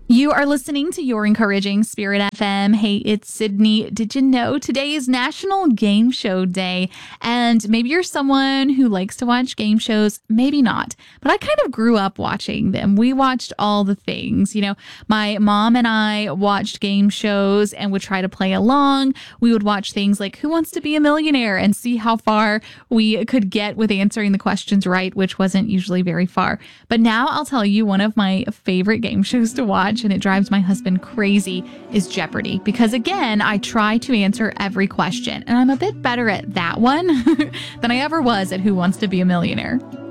You are listening to Your Encouraging Spirit FM. Hey, it's Sydney. Did you know today is National Game Show Day? And maybe you're someone who likes to watch game shows, maybe not. But I kind of grew up watching them. We watched all the things. You know, my mom and I watched game shows and would try to play along. We would watch things like Who Wants to Be a Millionaire and see how far we could get with answering the questions right, which wasn't usually very far. But now I'll tell you one of my favorite game shows to watch, and it drives my husband crazy, is Jeopardy! Because again, I try to answer every question, and I'm a bit better at that one than I ever was at Who Wants to Be a Millionaire.